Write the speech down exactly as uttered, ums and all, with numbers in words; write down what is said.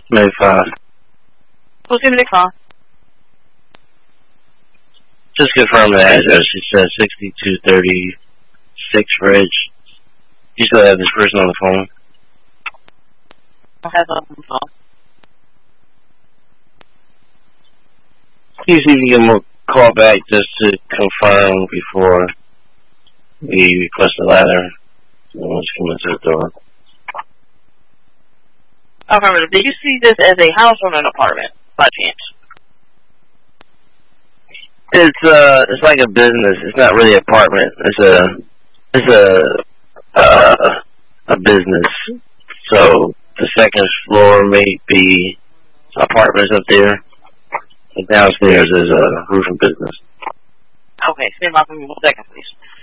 ninety-five. What's in the car? Just confirm the address. It says sixty-two thirty-six Ridge. You still have this person on the phone? I have on the phone. Please see if you can give him a call back just to confirm before we request a ladder. Someone's coming to the door. Affirmative. Did you see this as a house or an apartment, by chance? It's uh, it's like a business. It's not really an apartment. It's a, it's a, uh, a business. So the second floor may be apartments up there. And downstairs is a roofing business. Okay, stand by for me one second, please.